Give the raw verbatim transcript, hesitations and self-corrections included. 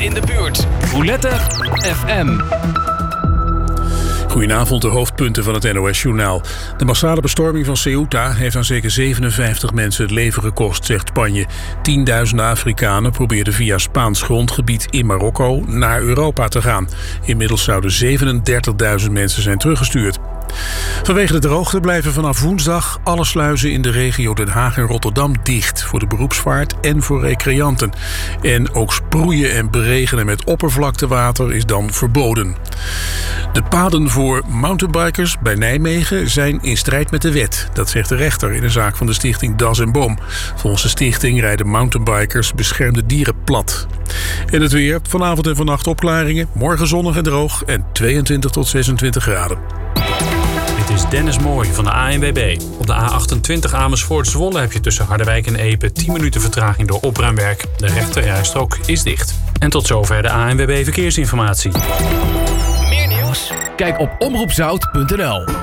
in de buurt. Roulette F M. Goedenavond, de hoofdpunten van het N O S-journaal. De massale bestorming van Ceuta heeft aan zeker zevenenvijftig mensen het leven gekost, zegt Spanje. Tienduizenden Afrikanen probeerden via Spaans grondgebied in Marokko naar Europa te gaan. Inmiddels zouden zevenendertigduizend mensen zijn teruggestuurd. Vanwege de droogte blijven vanaf woensdag alle sluizen in de regio Den Haag en Rotterdam dicht voor de beroepsvaart en voor recreanten. En ook sproeien en beregenen met oppervlaktewater is dan verboden. De paden voor mountainbikers bij Nijmegen zijn in strijd met de wet. Dat zegt de rechter in een zaak van de stichting Das en Boom. Volgens de stichting rijden mountainbikers beschermde dieren plat. En het weer, vanavond en vannacht opklaringen, morgen zonnig en droog en tweeëntwintig tot zesentwintig graden. Dit is Dennis Mooij van de A N W B. Op de A achtentwintig Amersfoort-Zwolle heb je tussen Harderwijk en Epe tien minuten vertraging door opruimwerk. De rechterrijstrook is dicht. En tot zover de A N W B Verkeersinformatie. Meer nieuws? Kijk op omroep zout punt n l.